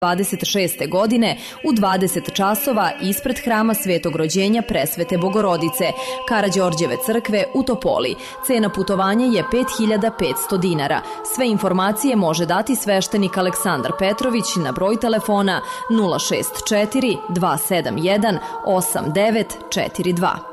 26. godine u 20 časova ispred Hrama Svetog rođenja Presvete Bogorodice, Karađorđeve crkve u Topoli. Cena putovanja je 5.500 dinara. Sve informacije može dati sveštenik Aleksandar Petrović na broj telefona 064 271 8942.